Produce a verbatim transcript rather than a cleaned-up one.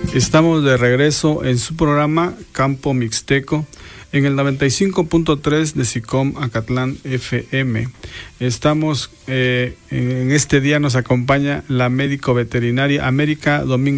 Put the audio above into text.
Estamos de regreso en su programa Campo Mixteco en el noventa y cinco punto tres de SICOM Acatlán F M. Estamos, eh, en este día nos acompaña la médico veterinaria América Domínguez